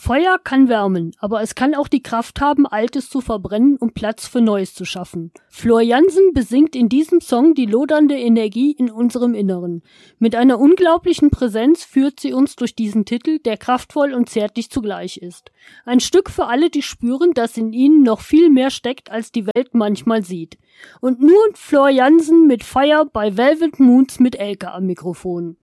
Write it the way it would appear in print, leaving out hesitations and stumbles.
Feuer kann wärmen, aber es kann auch die Kraft haben, Altes zu verbrennen, um Platz für Neues zu schaffen. Floor Jansen besingt in diesem Song die lodernde Energie in unserem Inneren. Mit einer unglaublichen Präsenz führt sie uns durch diesen Titel, der kraftvoll und zärtlich zugleich ist. Ein Stück für alle, die spüren, dass in ihnen noch viel mehr steckt, als die Welt manchmal sieht. Und nun Floor Jansen mit Fire bei Velvet Moons mit Elke am Mikrofon.